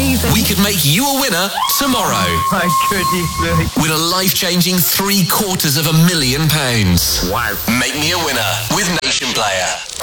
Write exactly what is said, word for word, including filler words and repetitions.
amazing. We could make you a winner tomorrow. My goodness me. With a life-changing three quarters of a million pounds. Wow. Make me a winner with Nation Player.